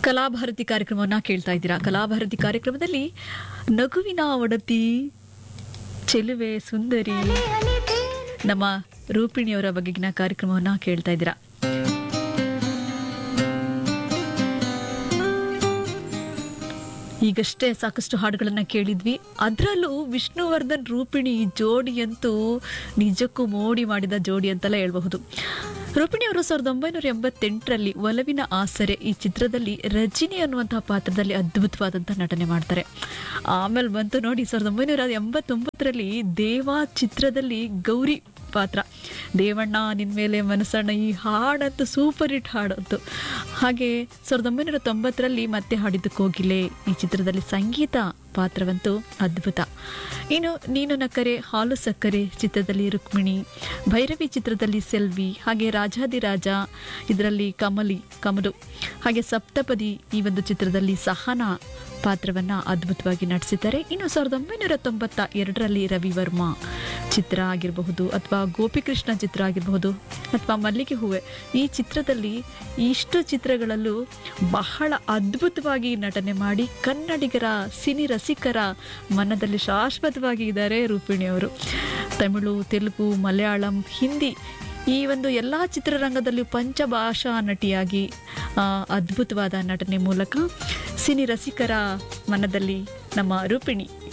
ಕಲಾಭಾರತಿ ಕಾರ್ಯಕ್ರಮವನ್ನ ಕೇಳ್ತಾ ಇದ್ದೀರಾ. ಕಲಾಭಾರತಿ ಕಾರ್ಯಕ್ರಮದಲ್ಲಿ ನಗುವಿನ ಒಡತಿ ಚೆಲುವೆ ಸುಂದರಿ ನಮ್ಮ ರೂಪಿಣಿಯವರ ಬಗೆಗಿನ ಕಾರ್ಯಕ್ರಮವನ್ನ ಕೇಳ್ತಾ ಇದ್ದೀರಾ. ಈಗಷ್ಟೇ ಸಾಕಷ್ಟು ಹಾಡುಗಳನ್ನ ಕೇಳಿದ್ವಿ. ಅದರಲ್ಲೂ ವಿಷ್ಣುವರ್ಧನ್ ರೂಪಿಣಿ ಜೋಡಿಯಂತೂ ನಿಜಕ್ಕೂ ಮೋಡಿ ಮಾಡಿದ ಜೋಡಿ ಅಂತೆಲ್ಲ ಹೇಳ್ಬಹುದು. ರೂಪಿಣಿಯವರು 1988ರಲ್ಲಿ ಒಲವಿನ ಆಸರೆ ಈ ಚಿತ್ರದಲ್ಲಿ ರಜಿನಿ ಅನ್ನುವಂತಹ ಪಾತ್ರದಲ್ಲಿ ಅದ್ಭುತವಾದಂತಹ ನಟನೆ ಮಾಡ್ತಾರೆ. ಆಮೇಲೆ ಬಂತು ನೋಡಿ 1989ರಲ್ಲಿ ದೇವಾ ಚಿತ್ರದಲ್ಲಿ ಗೌರಿ ಪಾತ್ರ. ದೇವಣ್ಣ ನಿನ್ಮೇಲೆ ಮನಸ್ಸಣ್ಣ ಈ ಹಾಡಂತೂ ಸೂಪರ್ ಹಿಟ್ ಹಾಡಂತು. ಹಾಗೆ 1990ರಲ್ಲಿ ಮತ್ತೆ ಹಾಡಿದ್ದು ಕೋಗಿಲೆ ಈ ಚಿತ್ರದಲ್ಲಿ ಸಂಗೀತ ಪಾತ್ರವಂತೂ ಅದ್ಭುತ. ಇನ್ನು ನೀನು ನಕ್ಕರೆ ಹಾಲು ಸಕ್ಕರೆ ಚಿತ್ರದಲ್ಲಿ ರುಕ್ಮಿಣಿ, ಭೈರವಿ ಚಿತ್ರದಲ್ಲಿ ಸೆಲ್ವಿ, ಹಾಗೆ ರಾಜಾದಿರಾಜ ಇದರಲ್ಲಿ ಕಮಲು, ಹಾಗೆ ಸಪ್ತಪದಿ ಈ ಒಂದು ಚಿತ್ರದಲ್ಲಿ ಸಹನಾ ಪಾತ್ರವನ್ನ ಅದ್ಭುತವಾಗಿ ನಟಿಸಿದ್ದಾರೆ. ಇನ್ನು 1992ರಲ್ಲಿ ರವಿವರ್ಮ ಚಿತ್ರ ಆಗಿರಬಹುದು, ಅಥವಾ ಗೋಪಿಕೃಷ್ಣ ಚಿತ್ರ ಆಗಿರಬಹುದು, ಅಥವಾ ಮಲ್ಲಿಗೆ ಹೂವೆ ಈ ಚಿತ್ರದಲ್ಲಿ ಇಷ್ಟು ಚಿತ್ರಗಳಲ್ಲೂ ಬಹಳ ಅದ್ಭುತವಾಗಿ ನಟನೆ ಮಾಡಿ ಕನ್ನಡಿಗರ ಸಿನಿ ರಸಿಕರ ಮನದಲ್ಲಿ ಶಾಶ್ವತವಾಗಿ ಇದ್ದಾರೆ ರೂಪಿಣಿಯವರು. ತಮಿಳು, ತೆಲುಗು, ಮಲಯಾಳಂ, ಹಿಂದಿ ಈ ಒಂದು ಎಲ್ಲ ಚಿತ್ರರಂಗದಲ್ಲೂ ಪಂಚಭಾಷಾ ನಟಿಯಾಗಿ ಅದ್ಭುತವಾದ ನಟನೆ ಮೂಲಕ ಸಿನಿ ರಸಿಕರ ಮನದಲ್ಲಿ ನಮ್ಮ ರೂಪಿಣಿ